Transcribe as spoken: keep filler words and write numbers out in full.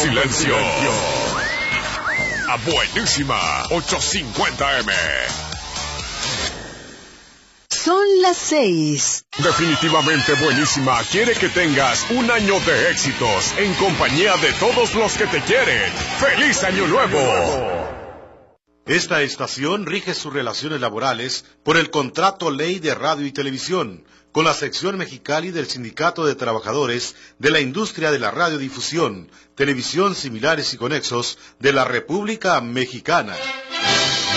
silencio. A buenísima ochocientos cincuenta eme. Son las seis. Definitivamente buenísima quiere que tengas un año de éxitos en compañía de todos los que te quieren. ¡Feliz Año Nuevo! Esta estación rige sus relaciones laborales por el Contrato Ley de Radio y Televisión, con la sección Mexicali del Sindicato de Trabajadores de la Industria de la Radiodifusión, Televisión Similares y Conexos de la República Mexicana.